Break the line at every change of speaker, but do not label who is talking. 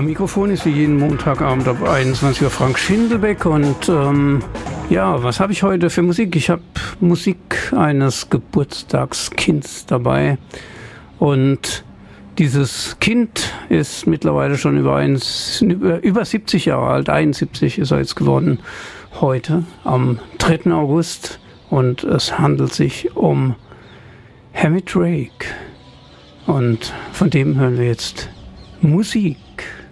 Am Mikrofon ist wie jeden Montagabend ab 21 Uhr Frank Schindelbeck und was habe ich heute für Musik? Ich habe Musik eines Geburtstagskinds dabei und dieses Kind ist mittlerweile schon über 70 Jahre alt, 71 ist er jetzt geworden, heute am 3. August und es handelt sich um Hammy Drake und von dem hören wir jetzt Musik.